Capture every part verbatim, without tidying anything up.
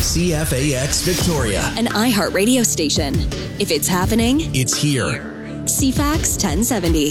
C F A X Victoria, an iHeart radio station. If it's happening, it's here. C FAX ten seventy.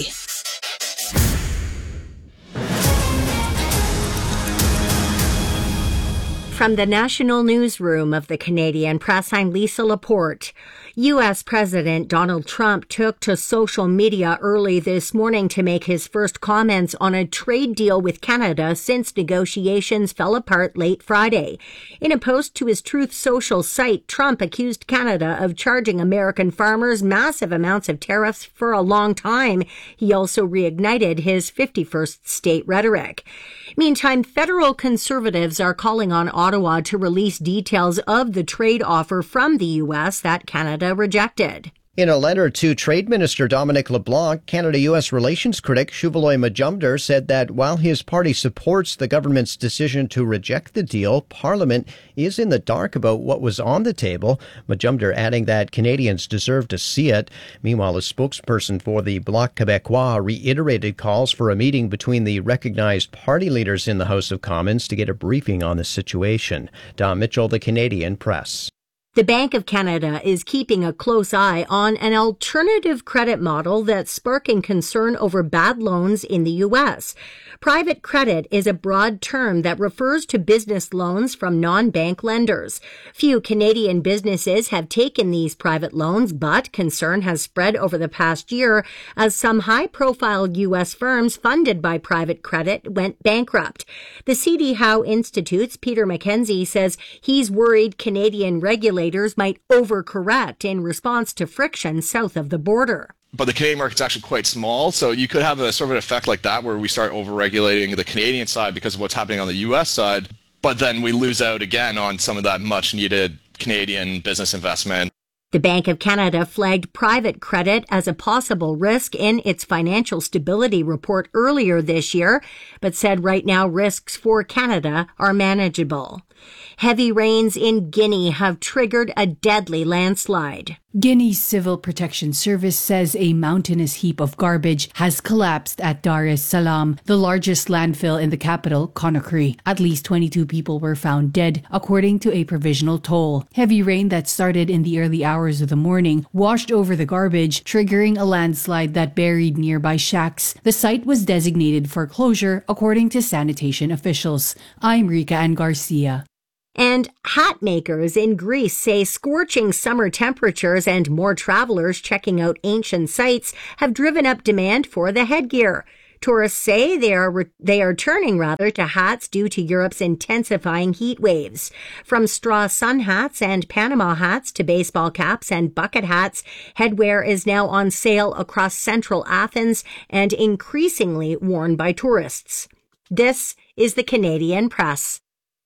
From the National Newsroom of the Canadian Press, I'm Lisa Laporte. U S. President Donald Trump took to social media early this morning to make his first comments on a trade deal with Canada since negotiations fell apart late Friday. In a post to his Truth Social site, Trump accused Canada of charging American farmers massive amounts of tariffs for a long time. He also reignited his fifty-first state rhetoric. Meantime, federal conservatives are calling on Ottawa to release details of the trade offer from the U S that Canada rejected. In a letter to Trade Minister Dominic LeBlanc, Canada-U S relations critic Shuvaloy Majumdar said that while his party supports the government's decision to reject the deal, Parliament is in the dark about what was on the table, Majumdar adding that Canadians deserve to see it. Meanwhile, a spokesperson for the Bloc Québécois reiterated calls for a meeting between the recognized party leaders in the House of Commons to get a briefing on the situation. Don Mitchell, The Canadian Press. The Bank of Canada is keeping a close eye on an alternative credit model that's sparking concern over bad loans in the U S. Private credit is a broad term that refers to business loans from non-bank lenders. Few Canadian businesses have taken these private loans, but concern has spread over the past year as some high-profile U S firms funded by private credit went bankrupt. The C D Howe Institute's Peter McKenzie says he's worried Canadian regulators might overcorrect in response to friction south of the border. But the Canadian market's actually quite small, so you could have a sort of an effect like that where we start overregulating the Canadian side because of what's happening on the U S side, but then we lose out again on some of that much-needed Canadian business investment. The Bank of Canada flagged private credit as a possible risk in its financial stability report earlier this year, but said right now risks for Canada are manageable. Heavy rains in Guinea have triggered a deadly landslide. Guinea's Civil Protection Service says a mountainous heap of garbage has collapsed at Dar es Salaam, the largest landfill in the capital, Conakry. At least twenty-two people were found dead, according to a provisional toll. Heavy rain that started in the early hours of the morning washed over the garbage, triggering a landslide that buried nearby shacks. The site was designated for closure, according to sanitation officials. I'm Rika Ann Garcia. And hat makers in Greece say scorching summer temperatures and more travelers checking out ancient sites have driven up demand for the headgear. Tourists say they are re- they are turning rather to hats due to Europe's intensifying heat waves. From straw sun hats and Panama hats to baseball caps and bucket hats, headwear is now on sale across central Athens and increasingly worn by tourists. This is the Canadian Press.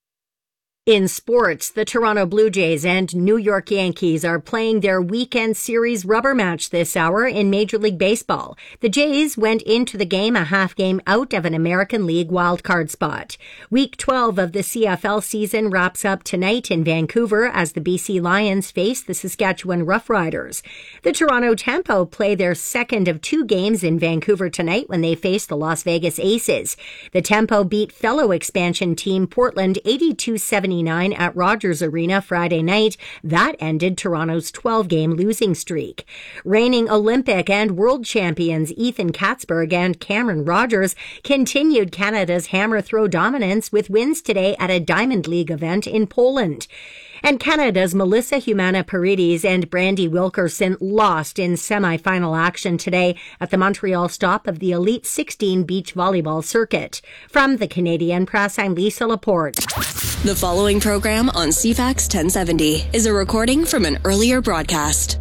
In sports, the Toronto Blue Jays and New York Yankees are playing their weekend series rubber match this hour in Major League Baseball. The Jays went into the game a half game out of an American League wildcard spot. Week twelve of the C F L season wraps up tonight in Vancouver as the B C Lions face the Saskatchewan Roughriders. The Toronto Tempo play their second of two games in Vancouver tonight when they face the Las Vegas Aces. The Tempo beat fellow expansion team Portland eighty-two seventy-nine at Rogers Arena Friday night. That ended Toronto's twelve-game losing streak. Reigning Olympic and world champions Ethan Katzberg and Cameron Rogers continued Canada's hammer throw dominance with wins today at a Diamond League event in Poland. And Canada's Melissa Humana-Paredes and Brandy Wilkerson lost in semi-final action today at the Montreal stop of the Elite sixteen beach volleyball circuit. From the Canadian Press, I'm Lisa Laporte. The following program on C FAX ten seventy is a recording from an earlier broadcast.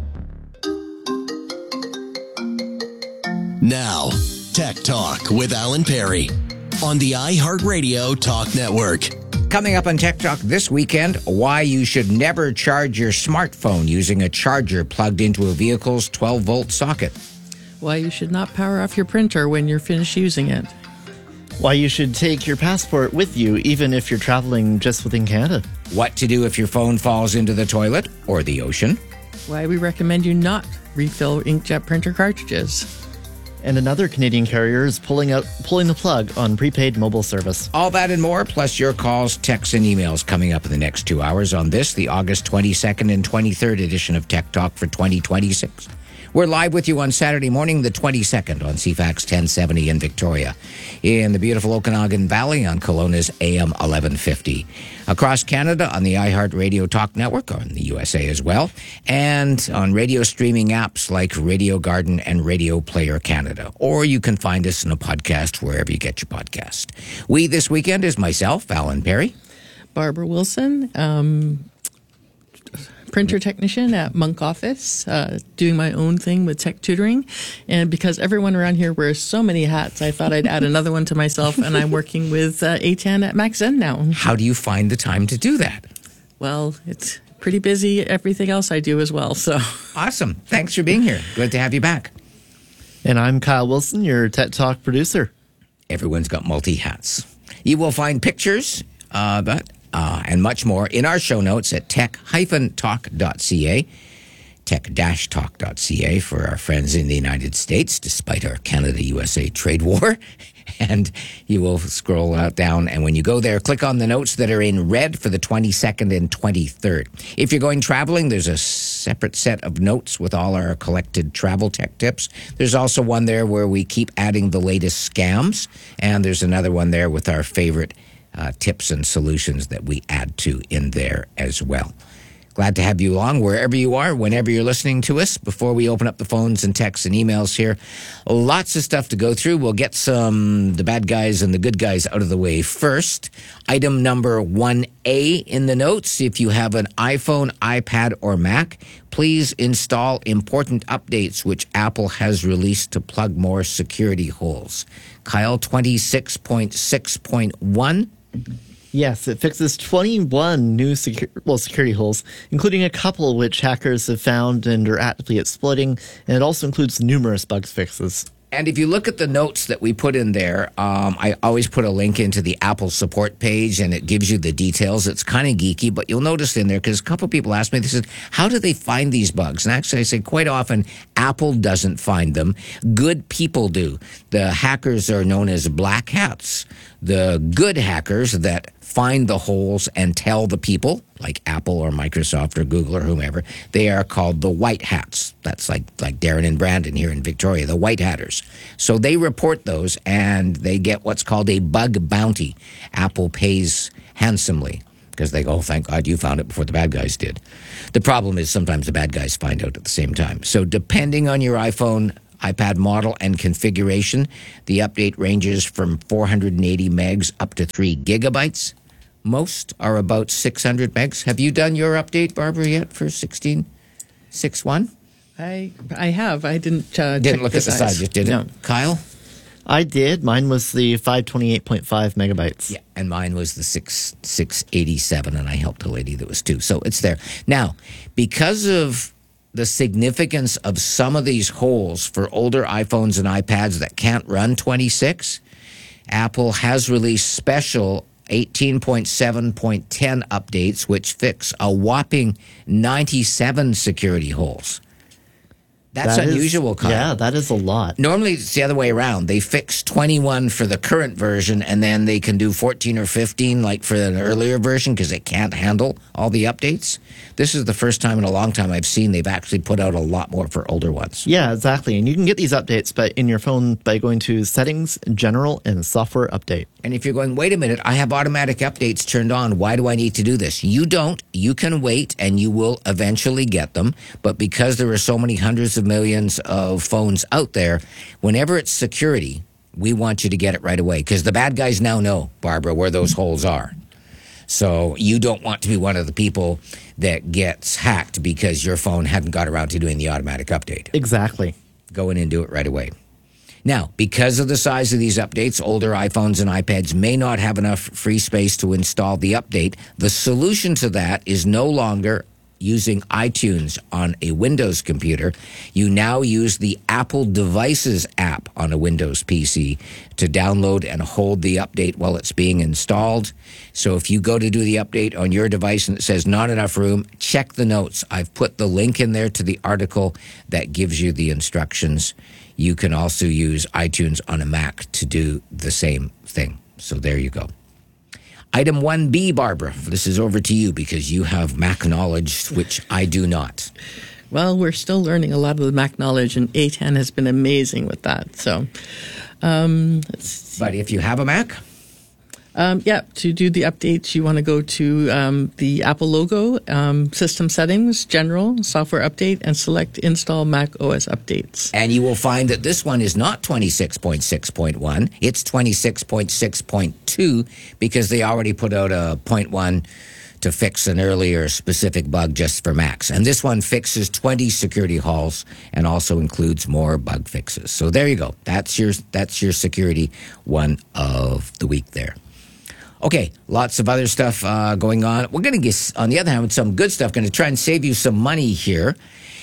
Now, Tech Talk with Alan Perry on the iHeartRadio Talk Network. Coming up on Tech Talk this weekend, why you should never charge your smartphone using a charger plugged into a vehicle's twelve-volt socket. Why you should not power off your printer when you're finished using it. Why you should take your passport with you even if you're traveling just within Canada. What to do if your phone falls into the toilet or the ocean. Why we recommend you not refill inkjet printer cartridges. And another Canadian carrier is pulling out, pulling the plug on prepaid mobile service. All that and more, plus your calls, texts, and emails coming up in the next two hours on this, the August twenty-second and twenty-third edition of Tech Talk for twenty twenty-six. We're live with you on Saturday morning, the twenty-second, on C FAX ten seventy in Victoria, in the beautiful Okanagan Valley on Kelowna's A M eleven fifty, across Canada on the iHeartRadio Talk Network, on the U S A as well, and on radio streaming apps like Radio Garden and Radio Player Canada. Or you can find us in a podcast wherever you get your podcast. We this weekend is myself, Alan Perry. Barbara Wilson, um, printer technician at Monk Office, uh, doing my own thing with tech tutoring. And because everyone around here wears so many hats, I thought I'd add another one to myself, and I'm working with uh, A ten at Max Zen now. How do you find the time to do that? Well, it's pretty busy, everything else I do as well. So awesome. Thanks for being here. Good to have you back. And I'm Kyle Wilson, your Tech Talk producer. Everyone's got multi-hats. You will find pictures uh, but, uh, and much more in our show notes at tech dash talk dot c a, tech dash talk dot c a for our friends in the United States, despite our Canada-U S A trade war. And you will scroll out down, and when you go there, click on the notes that are in red for the twenty-second and twenty-third. If you're going traveling, there's a separate set of notes with all our collected travel tech tips. There's also one there where we keep adding the latest scams, and there's another one there with our favorite uh, tips and solutions that we add to in there as well. Glad to have you along wherever you are, whenever you're listening to us. Before we open up the phones and texts and emails here, lots of stuff to go through. We'll get some the bad guys and the good guys out of the way first. Item number one A in the notes. If you have an iPhone, iPad, or Mac, please install important updates which Apple has released to plug more security holes. Kyle, twenty-six point six point one. Yes, it fixes twenty-one new secu- well, security holes, including a couple which hackers have found and are actively exploiting, and it also includes numerous bug fixes. And if you look at the notes that we put in there, um, I always put a link into the Apple support page, and it gives you the details. It's kind of geeky, but you'll notice in there, because a couple of people asked me, they said, how do they find these bugs? And actually, I say quite often, Apple doesn't find them. Good people do. The hackers are known as black hats. The good hackers that find the holes and tell the people, like Apple or Microsoft or Google or whomever, they are called the white hats. That's like, like Darren and Brandon here in Victoria, the white hatters. So they report those, and they get what's called a bug bounty. Apple pays handsomely because they go, oh, thank God you found it before the bad guys did. The problem is sometimes the bad guys find out at the same time. So depending on your iPhone, iPad model, and configuration, the update ranges from four hundred eighty megs up to three gigabytes. Most are about six hundred megs. Have you done your update, Barbara, yet for sixteen point six point one? I I have. I didn't uh, Didn't check look the at the size. size, just did No. it. Kyle? I did. Mine was the five twenty-eight point five megabytes. Yeah, and mine was the six six eighty-seven, and I helped a lady that was two. So it's there. Now, because of the significance of some of these holes for older iPhones and iPads that can't run twenty-six, Apple has released special eighteen point seven point ten updates, which fix a whopping ninety-seven security holes. That's That is- unusual, Kyle. Yeah, that is a lot. Normally, it's the other way around. They fix twenty-one for the current version, and then they can do fourteen or fifteen, like for an earlier version, because it can't handle all the updates. This is the first time in a long time I've seen they've actually put out a lot more for older ones. Yeah, exactly. And you can get these updates by, in your phone by going to Settings, General, and Software Update. And if you're going, wait a minute, I have automatic updates turned on. Why do I need to do this? You don't. You can wait, and you will eventually get them. But because there are so many hundreds of millions of phones out there, whenever it's security, we want you to get it right away. Because the bad guys now know, Barbara, where those holes are. So you don't want to be one of the people that gets hacked because your phone hadn't got around to doing the automatic update. Exactly. Go in and do it right away. Now, because of the size of these updates, older iPhones and iPads may not have enough free space to install the update. The solution to that is no longer using iTunes on a Windows computer. You now use the Apple Devices app on a Windows P C to download and hold the update while it's being installed. So if you go to do the update on your device and it says not enough room, check the notes. I've put the link in there to the article that gives you the instructions. you can also use iTunes on a Mac to do the same thing. So there you go. Item one B, Barbara, this is over to you because you have Mac knowledge, which I do not. Well, we're still learning a lot of the Mac knowledge, and A ten has been amazing with that. So, um, let's see. But if you have a Mac? Um, yeah, to do the updates, you want to go to um, the Apple logo, um, System Settings, General, Software Update, and select Install Mac O S Updates. And you will find that this one is not twenty-six point six point one. It's twenty-six point six point two because they already put out a point one to fix an earlier specific bug just for Macs. And this one fixes twenty security holes and also includes more bug fixes. So there you go. That's your, that's your security one of the week there. Okay, lots of other stuff uh, going on. We're going to get, on the other hand, with some good stuff, going to try and save you some money here.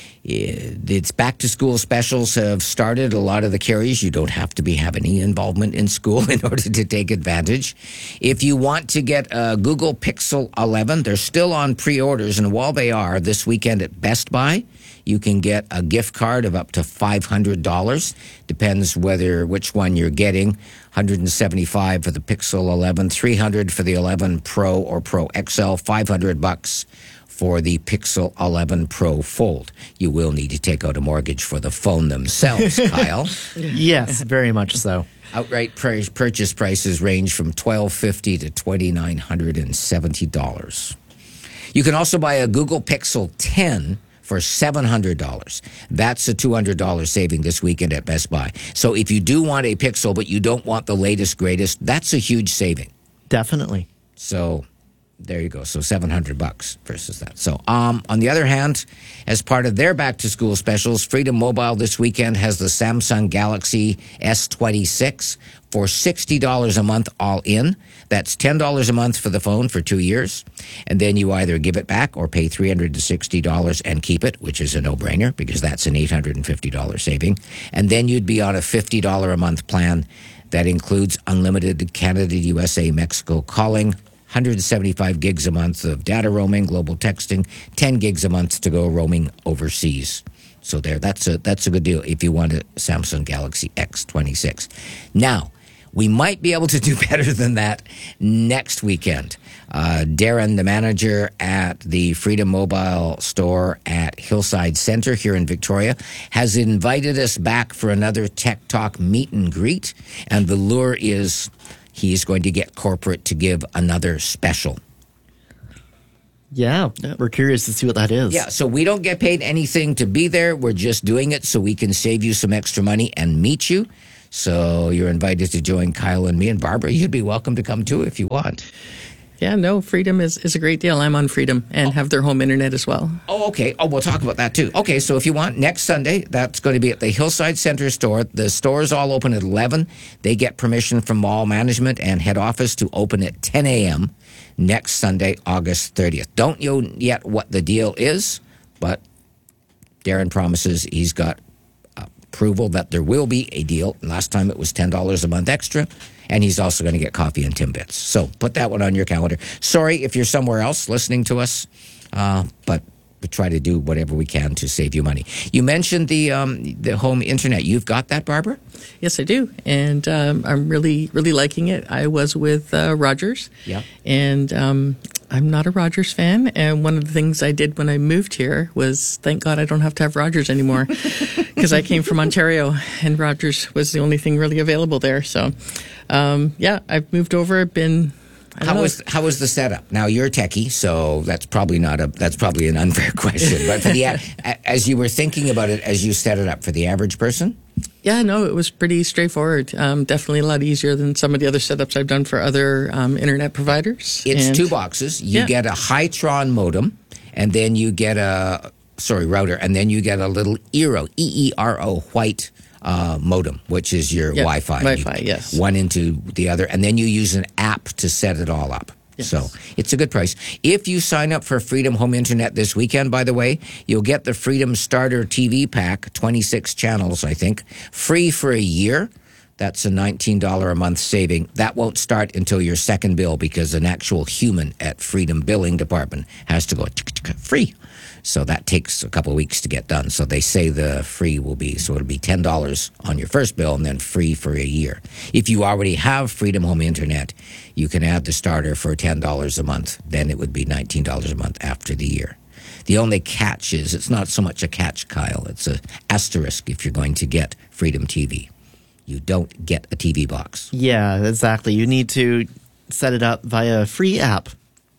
It's back to school specials have started. A lot of the carriers, you don't have to be have any involvement in school in order to take advantage. If you want to get a Google Pixel eleven, they're still on pre-orders, and while they are, this weekend at Best Buy, you can get a gift card of up to five hundred dollars. Depends whether which one you're getting. one hundred seventy-five dollars for the Pixel eleven, three hundred dollars for the eleven Pro or Pro X L, five hundred bucks for the Pixel eleven Pro Fold. You will need to take out a mortgage for the phone themselves, Kyle. Yes, very much so. Outright price, purchase prices range from twelve fifty to twenty-nine hundred seventy dollars. You can also buy a Google Pixel ten for seven hundred dollars. That's a two hundred dollars saving this weekend at Best Buy. So if you do want a Pixel, but you don't want the latest, greatest, that's a huge saving. Definitely. So there you go. So seven hundred bucks versus that. So um, on the other hand, as part of their back to school specials, Freedom Mobile this weekend has the Samsung Galaxy S twenty-six for sixty dollars a month all in. That's ten dollars a month for the phone for two years. And then you either give it back or pay three hundred sixty dollars and keep it, which is a no-brainer because that's an eight hundred fifty dollars saving. And then you'd be on a fifty dollars a month plan that includes unlimited Canada, U S A, Mexico calling, one hundred seventy-five gigs a month of data roaming, global texting, ten gigs a month to go roaming overseas. So there, that's a that's a good deal if you want a Samsung Galaxy S twenty-six. Now, we might be able to do better than that next weekend. Uh, Darren, the manager at the Freedom Mobile store at Hillside Center here in Victoria, has invited us back for another Tech Talk meet and greet. And the lure is he's going to get corporate to give another special. Yeah, we're curious to see what that is. Yeah, so we don't get paid anything to be there. We're just doing it so we can save you some extra money and meet you. So you're invited to join Kyle and me, and Barbara, you'd be welcome to come too if you want. Yeah, no, Freedom is, is a great deal. I'm on Freedom and oh. have their home internet as well. Oh, okay. Oh, we'll talk about that too. Okay, so if you want, next Sunday, that's going to be at the Hillside Center store. The store's all open at eleven. They get permission from mall management and head office to open at ten a.m. next Sunday, August thirtieth. Don't know yet what the deal is, but Darren promises he's got approval that there will be a deal. Last time it was ten dollars a month extra. And he's also going to get coffee and Timbits. So put that one on your calendar. Sorry if you're somewhere else listening to us, uh, but we try to do whatever we can to save you money. You mentioned the um, the home internet. You've got that, Barbara? Yes, I do. And um, I'm really, really liking it. I was with uh, Rogers. Yeah. And um, I'm not a Rogers fan. And one of the things I did when I moved here was, thank God I don't have to have Rogers anymore. Because I came from Ontario, and Rogers was the only thing really available there. So, um, yeah, I've moved over. Been I how know. was how was the setup? Now you're techie, so that's probably not a that's probably an unfair question. But for the as you were thinking about it, as you set it up for the average person, yeah, no, it was pretty straightforward. Um, definitely a lot easier than some of the other setups I've done for other um, internet providers. It's and, two boxes. You yeah. get a Hytron modem, and then you get a sorry router, and then you get a little Eero E E R O white. Uh, modem, which is your yep. Wi-Fi. Wi-Fi, you, yes. One into the other, and then you use an app to set it all up. Yes. So it's a good price. If you sign up for Freedom Home Internet this weekend, by the way, you'll get the Freedom Starter T V Pack, twenty-six channels, I think, free for a year. That's a nineteen dollars a month saving. That won't start until your second bill because an actual human at Freedom Billing Department has to go free. So that takes a couple of weeks to get done. So they say the free will be, so it'll be ten dollars on your first bill and then free for a year. If you already have Freedom Home Internet, you can add the starter for ten dollars a month. Then it would be nineteen dollars a month after the year. The only catch is, it's not so much a catch, Kyle. It's an asterisk if you're going to get Freedom T V. You don't get a T V box. Yeah, exactly. You need to set it up via a free app.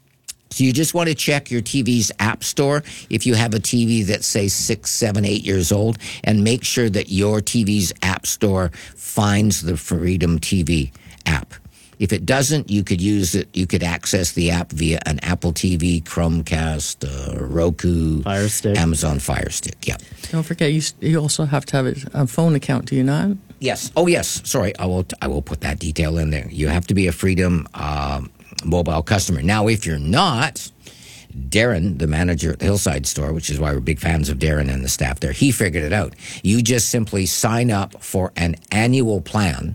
So you just want to check your T V's app store if you have a T V that's, say, six, seven, eight years old, and make sure that your T V's app store finds the Freedom T V app. If it doesn't, you could use it. You could access the app via an Apple T V, Chromecast, uh, Roku, Fire Stick. Amazon Fire Stick. Yeah. Don't forget, you you also have to have a, a phone account, do you not? Yes. Oh, yes. Sorry, I will. I will put that detail in there. You have to be a Freedom um, mobile customer. Now, if you're not, Darren, the manager at the Hillside store, which is why we're big fans of Darren and the staff there, he figured it out. You just simply sign up for an annual plan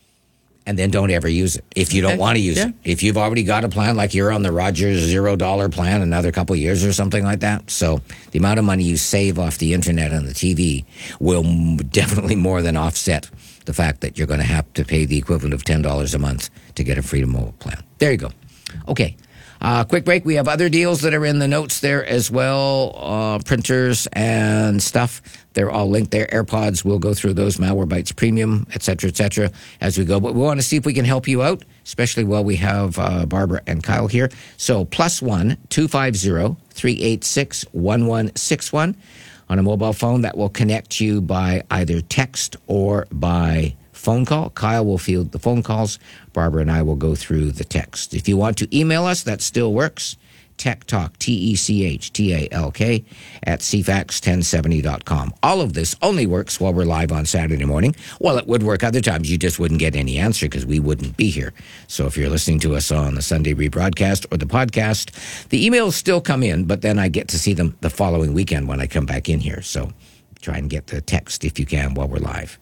and then don't ever use it if you don't Okay. want to use Yeah. it. If you've already got a plan, like you're on the Rogers zero dollar plan, another couple of years or something like that. So the amount of money you save off the internet and the T V will m- definitely more than offset the fact that you're going to have to pay the equivalent of ten dollars a month to get a Freedom Mobile plan. There you go. Okay. Uh, quick break. We have other deals that are in the notes there as well. Uh, printers and stuff. They're all linked there. AirPods, we'll go through those. Malwarebytes Premium, et cetera, et cetera, as we go. But we want to see if we can help you out, especially while we have uh, Barbara and Kyle here. So plus one, two five zero, three eight six, one one six one on a mobile phone. That will connect you by either text or by phone call. Kyle will field the phone calls. Barbara and I will go through the text. If you want to email us, that still works. Tech Talk, T E C H T A L K, at c fax ten seventy dot com. All of this only works while we're live on Saturday morning. Well, it would work other times. You just wouldn't get any answer because we wouldn't be here. So if you're listening to us on the Sunday rebroadcast or the podcast, the emails still come in, but then I get to see them the following weekend when I come back in here. So try and get the text if you can while we're live.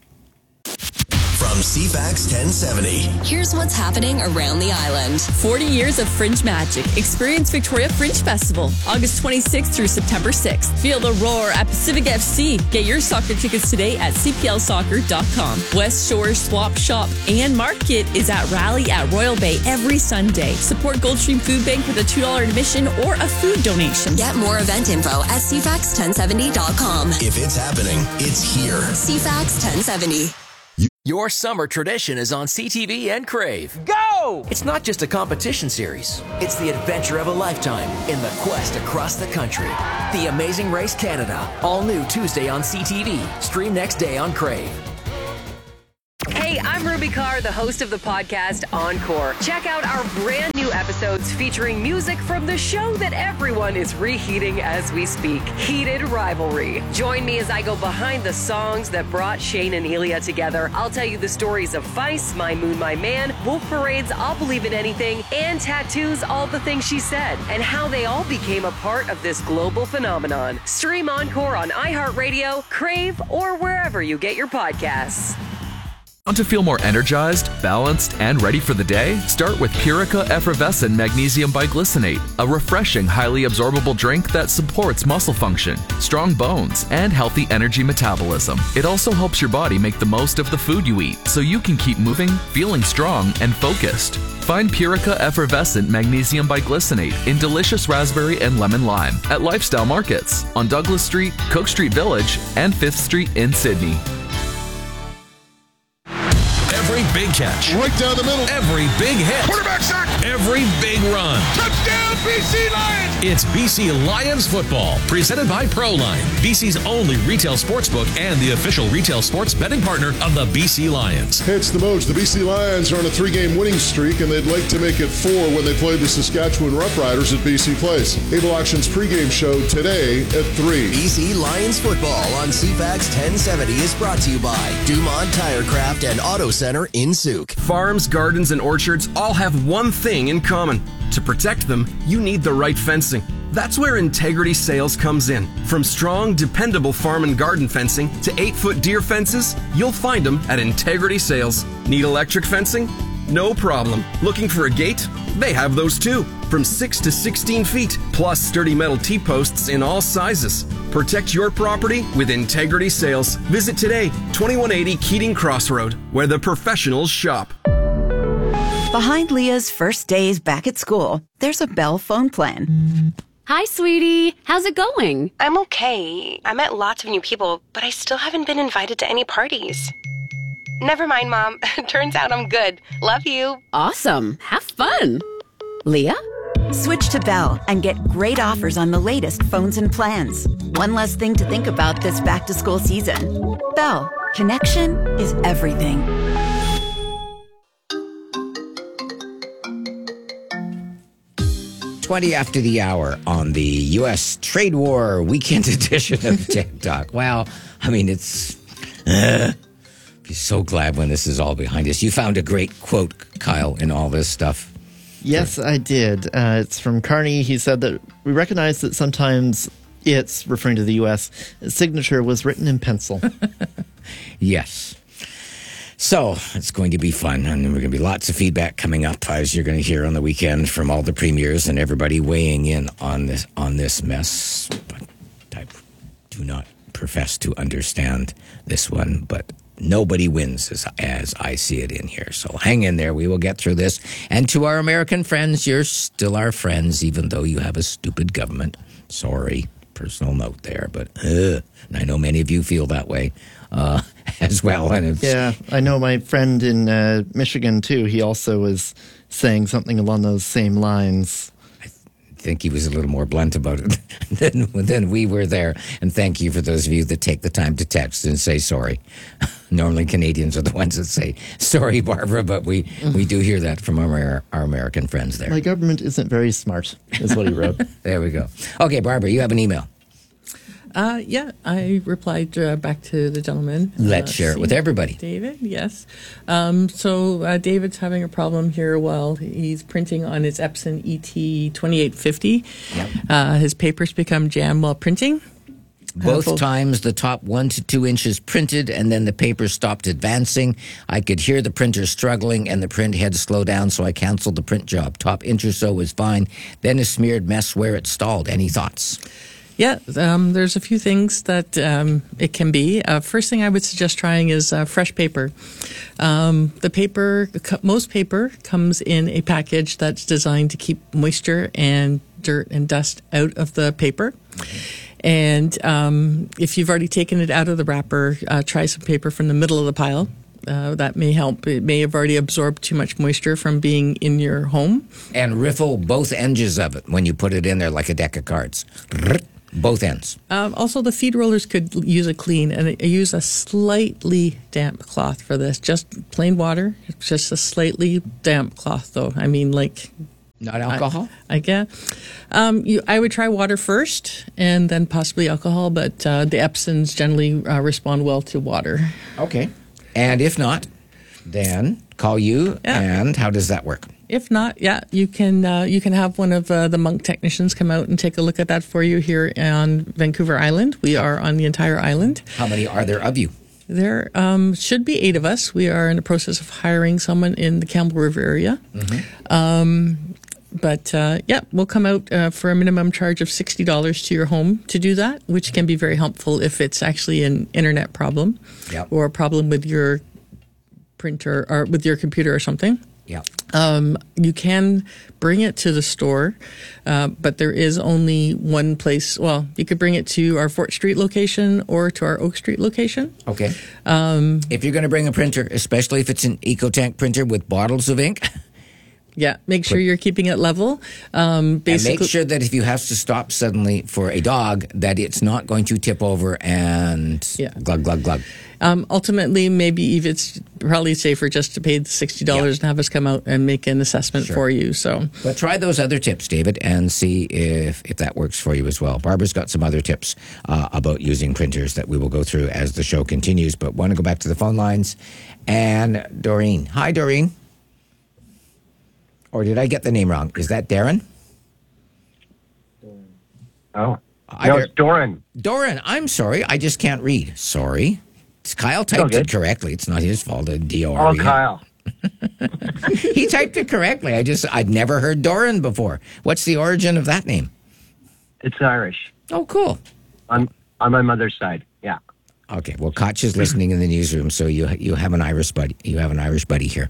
From C FAX ten seventy. Here's what's happening around the island. forty years of Fringe magic. Experience Victoria Fringe Festival, August twenty-sixth through September sixth. Feel the roar at Pacific F C. Get your soccer tickets today at c p l soccer dot com. West Shore Swap Shop and Market is at Rally at Royal Bay every Sunday. Support Goldstream Food Bank with a two dollars admission or a food donation. Get more event info at c fax ten seventy dot com. If it's happening, it's here. C FAX ten seventy. Your summer tradition is on C T V and Crave. Go! It's not just a competition series. It's the adventure of a lifetime in the quest across the country. The Amazing Race Canada. All new Tuesday on C T V. Stream next day on Crave. Hey, I'm Ruby Carr, the host of the podcast Encore. Check out our brand new episodes featuring music from the show that everyone is reheating as we speak, Heated Rivalry. Join me as I go behind the songs that brought Shane and Elia together. I'll tell you the stories of Feist, My Moon, My Man, Wolf Parade's I'll Believe in Anything, and Tattoo's All the Things She Said, and how they all became a part of this global phenomenon. Stream Encore on iHeartRadio, Crave, or wherever you get your podcasts. Want to feel more energized, balanced, and ready for the day? Start with Purica Effervescent Magnesium Biglycinate, a refreshing, highly absorbable drink that supports muscle function, strong bones, and healthy energy metabolism. It also helps your body make the most of the food you eat, so you can keep moving, feeling strong, and focused. Find Purica Effervescent Magnesium Biglycinate in delicious raspberry and lemon lime at Lifestyle Markets on Douglas Street, Cook Street Village, and fifth Street in Sydney. Every big catch. Right down the middle. Every big hit. Quarterback sack. Every big run. Touchdown, B C Lions. It's B C Lions football, presented by ProLine, B C's only retail sportsbook and the official retail sports betting partner of the B C Lions. Hey, it's the Moj. The B C Lions are on a three-game winning streak, and they'd like to make it four when they play the Saskatchewan Roughriders at B C Place. Able Action's pregame show today at three. B C Lions football on C FAX ten seventy is brought to you by Dumont Tirecraft and Auto Center in Souk. Farms, gardens, and orchards all have one thing in common. To protect them, you need the right fencing. That's where Integrity Sales comes in. From strong, dependable farm and garden fencing to eight-foot deer fences, you'll find them at Integrity Sales. Need electric fencing? No problem. Looking for a gate? They have those too. From six to sixteen feet, plus sturdy metal T-posts in all sizes. Protect your property with Integrity Sales. Visit today, twenty-one eighty Keating Crossroad, where the professionals shop. Behind Leah's first days back at school, there's a Bell phone plan. Hi, sweetie. How's it going? I'm okay. I met lots of new people, but I still haven't been invited to any parties. Never mind, Mom. Turns out I'm good. Love you. Awesome. Have fun. Leah? Switch to Bell and get great offers on the latest phones and plans. One less thing to think about this back-to-school season. Bell. Connection is everything. twenty after the hour on the U S Trade War Weekend Edition of Tech Talk. Wow. I mean, it's... Uh, be so glad when this is all behind us. You found a great quote, Kyle, in all this stuff. Yes, I did. Uh, it's from Carney. He said that we recognize that sometimes it's, referring to the U S, its signature was written in pencil. Yes. So it's going to be fun, and there are going to be lots of feedback coming up, as you're going to hear on the weekend from all the premiers and everybody weighing in on this on this mess. But I do not profess to understand this one, but nobody wins as, as I see it in here. So hang in there. We will get through this. And to our American friends, you're still our friends, even though you have a stupid government. Sorry. Personal note there, but uh, and I know many of you feel that way uh, as well. And it's, yeah, I know my friend in uh, Michigan, too. He also was saying something along those same lines. I think he was a little more blunt about it than, than we were there. And thank you for those of you that take the time to text and say sorry. Normally Canadians are the ones that say, sorry, Barbara, but we, we do hear that from our, our American friends there. My government isn't very smart, is what he wrote. There we go. Okay, Barbara, you have an email. Uh, yeah, I replied uh, back to the gentleman. Let's uh, share it with everybody. David, yes. Um, so uh, David's having a problem here while he's printing on his Epson E T twenty-eight fifty. Yep. Uh, his papers become jammed while printing. Both Helpful. times the top one to two inches printed and then the paper stopped advancing. I could hear the printer struggling and the print had to slow down, so I canceled the print job. Top inch or so was fine. Then a smeared mess where it stalled. Any thoughts? Yeah, um, there's a few things that um, it can be. Uh, first thing I would suggest trying is uh, fresh paper. Um, the paper, most paper comes in a package that's designed to keep moisture and dirt and dust out of the paper. Mm-hmm. And um, if you've already taken it out of the wrapper, uh, try some paper from the middle of the pile. Uh, that may help. It may have already absorbed too much moisture from being in your home. And riffle both edges of it when you put it in there like a deck of cards. Both ends. Um, also, the feed rollers could use a clean, and I use a slightly damp cloth for this. Just plain water, just a slightly damp cloth, though. I mean, like... Not alcohol? I, I guess. Um, you, I would try water first, and then possibly alcohol, but uh, the Epsons generally uh, respond well to water. Okay. And if not, then call you, yeah. And how does that work? If not, yeah, you can uh, you can have one of uh, the Monk technicians come out and take a look at that for you here on Vancouver Island. We are on the entire island. How many are there of you? There um, should be eight of us. We are in the process of hiring someone in the Campbell River area. Mm-hmm. Um, but, uh, yeah, we'll come out uh, for a minimum charge of sixty dollars to your home to do that, which can be very helpful if it's actually an internet problem. Yep. Or a problem with your printer or with your computer or something. Yeah. Um, you can bring it to the store, uh, but there is only one place. Well, you could bring it to our Fort Street location or to our Oak Street location. Okay. Um, if you're going to bring a printer, especially if it's an EcoTank printer with bottles of ink. Yeah, make sure you're keeping it level. Um, basically, and make sure that if you have to stop suddenly for a dog, that it's not going to tip over and yeah. glug, glug, glug. Um, ultimately, maybe if it's probably safer just to pay the sixty dollars yeah. and have us come out and make an assessment sure. for you. So, but try those other tips, David, and see if, if that works for you as well. Barbara's got some other tips uh, about using printers that we will go through as the show continues. But want to go back to the phone lines. And Doreen. Hi, Doreen. Or did I get the name wrong? Is that Darren? Oh. I No, Dar- it's Doran. Doran, I'm sorry. I just can't read. Sorry. It's Kyle typed it correctly. It's not his fault. D O R E N. Oh, Kyle. He typed it correctly. I just, I'd never heard Doran before. What's the origin of that name? It's Irish. Oh, cool. On on my mother's side, yeah. Okay, well, Koch is listening in the newsroom, so you you have an Irish buddy. You have an Irish buddy here.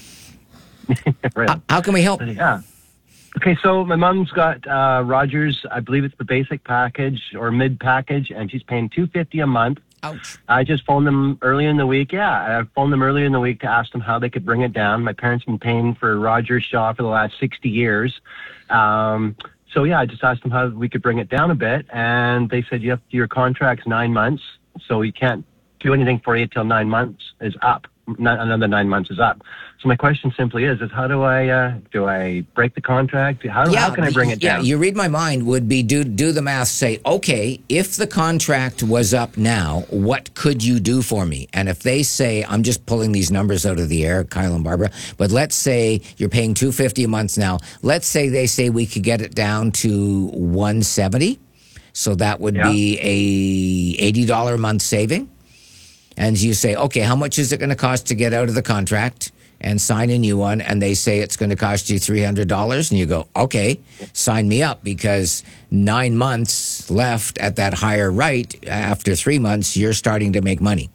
Right. How, how can we help? Yeah. Okay, so my mom's got uh, Rogers. I believe it's the basic package or mid package, and she's paying two fifty a month. Ouch. I just phoned them earlier in the week. Yeah, I phoned them earlier in the week to ask them how they could bring it down. My parents have been paying for Rogers Shaw for the last sixty years. Um, so, yeah, I just asked them how we could bring it down a bit. And they said you have your contract's nine months, so you can't do anything for you until nine months is up. Not another nine months is up. So my question simply is, is how do I, uh, do I break the contract? How, Yeah, how can I bring it yeah, down? you read my mind would be do do the math, say, okay, if the contract was up now, what could you do for me? And if they say, I'm just pulling these numbers out of the air, Kyle and Barbara, but let's say you're paying two hundred fifty dollars a month now. Let's say they say we could get it down to one hundred seventy dollars. So that would Yeah. be a eighty dollars a month saving. And you say, okay, how much is it going to cost to get out of the contract and sign a new one? And they say it's going to cost you three hundred dollars. And you go, okay, sign me up, because nine months left at that higher rate. After three months, you're starting to make money.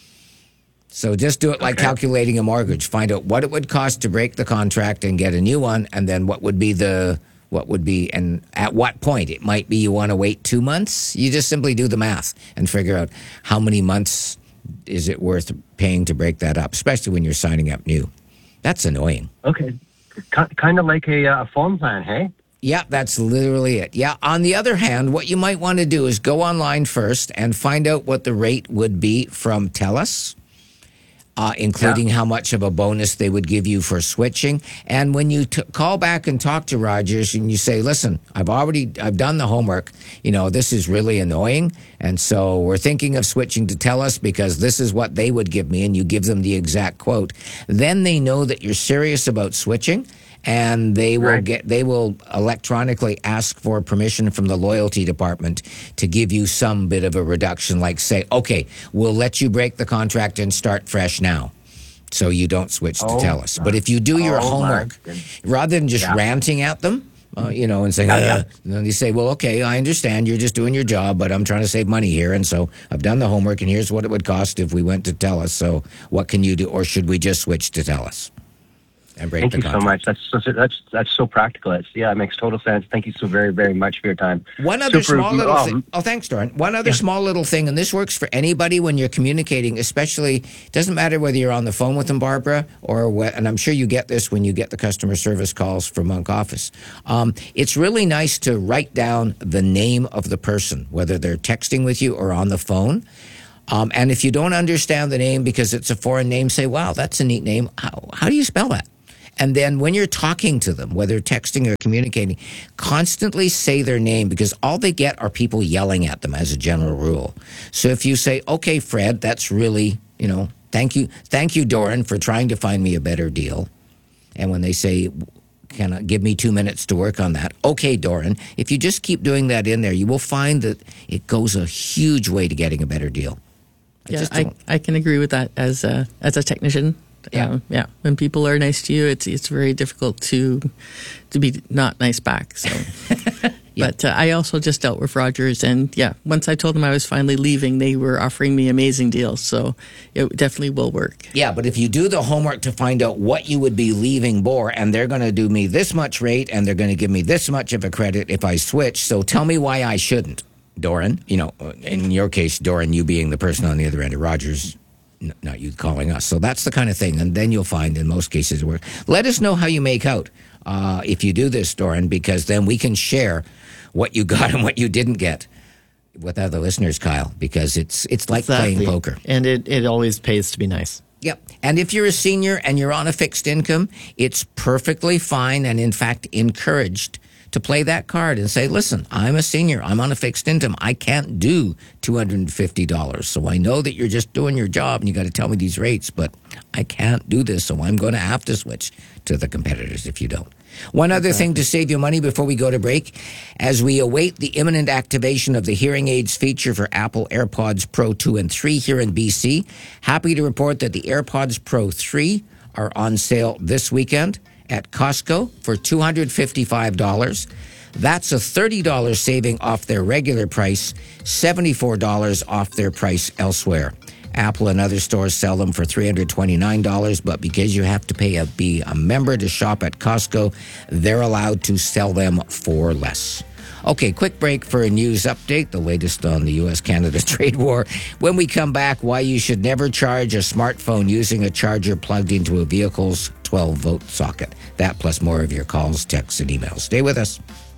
So just do it like Okay. calculating a mortgage. Find out what it would cost to break the contract and get a new one. And then what would be the, what would be, and at what point? It might be you want to wait two months. You just simply do the math and figure out how many months is it worth paying to break that up, especially when you're signing up new. That's annoying. Okay. Kind of like a, uh, phone plan, hey? Yeah, that's literally it. Yeah. On the other hand, what you might want to do is go online first and find out what the rate would be from TELUS, uh, including how much of a bonus they would give you for switching. And when you t- call back and talk to Rogers and you say, listen, I've already, I've done the homework. You know, this is really annoying. And so we're thinking of switching to TELUS because this is what they would give me. And you give them the exact quote. Then they know that you're serious about switching. And they will Right. get, they will electronically ask for permission from the loyalty department to give you some bit of a reduction, like say, okay, we'll let you break the contract and start fresh now, so you don't switch to Oh, TELUS. But if you do your oh, my homework, goodness. rather than just Yeah. ranting at them, uh, you know, and saying, Yeah, uh, yeah. and then you say, well, okay, I understand you're just doing your job, but I'm trying to save money here. And so I've done the homework, and here's what it would cost if we went to TELUS. So what can you do? Or should we just switch to TELUS and break Thank the you so contract? much. That's so, that's that's so practical. It's, yeah, it makes total sense. Thank you so very, very much for your time. One other Super- small little um, thing. Oh, thanks, Doran. One other small little thing, and this works for anybody when you're communicating, especially, it doesn't matter whether you're on the phone with them, Barbara, or what, and I'm sure you get this when you get the customer service calls from Monk Office. Um, it's really nice to write down the name of the person, whether they're texting with you or on the phone. Um, and if you don't understand the name because it's a foreign name, say, wow, that's a neat name. How, how do you spell that? And then when you're talking to them, whether texting or communicating, constantly say their name, because all they get are people yelling at them as a general rule. So if you say, okay, Fred, that's really, you know, thank you. Thank you, Doran, for trying to find me a better deal. And when they say, can I give me two minutes to work on that? Okay, Doran. If you just keep doing that in there, you will find that it goes a huge way to getting a better deal. I Yeah, just I, don't- I can agree with that as a as a technician. Yeah. Um, yeah. When people are nice to you, it's it's very difficult to to be not nice back. So, but uh, I also just dealt with Rogers, and yeah, once I told them I was finally leaving, they were offering me amazing deals. So it definitely will work. Yeah, but if you do the homework to find out what you would be leaving for, and they're going to do me this much rate, and they're going to give me this much of a credit if I switch, so tell me why I shouldn't, Doran. You know, in your case, Doran, you being the person on the other end of Rogers, n- not you calling us. So that's the kind of thing, and then you'll find in most cases it works. Let us know how you make out uh, if you do this, Doran, because then we can share what you got and what you didn't get with other listeners, Kyle, because it's it's like Exactly. playing poker. And it, it always pays to be nice. Yep. And if you're a senior and you're on a fixed income, it's perfectly fine and, in fact, encouraged to play that card and say, listen, I'm a senior. I'm on a fixed income. I can't do two hundred fifty dollars. So I know that you're just doing your job and you got to tell me these rates, but I can't do this. So I'm going to have to switch to the competitors if you don't. One other thing to save you money before we go to break, as we await the imminent activation of the hearing aids feature for Apple AirPods Pro two and three here in B C, happy to report that the AirPods Pro three are on sale this weekend at Costco for two hundred fifty-five dollars. That's a thirty dollars saving off their regular price, seventy-four dollars off their price elsewhere. Apple and other stores sell them for three hundred twenty-nine dollars, but because you have to pay a, be a member to shop at Costco, they're allowed to sell them for less. Okay, quick break for a news update, the latest on the U S Canada trade war. When we come back, why you should never charge a smartphone using a charger plugged into a vehicle's twelve-volt socket. That plus more of your calls, texts, and emails. Stay with us.